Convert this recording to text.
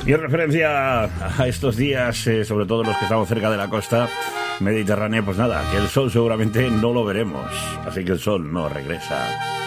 Y en referencia a estos días, sobre todo los que estamos cerca de la costa mediterránea, pues nada, que el sol seguramente no lo veremos. Así que el sol no regresa.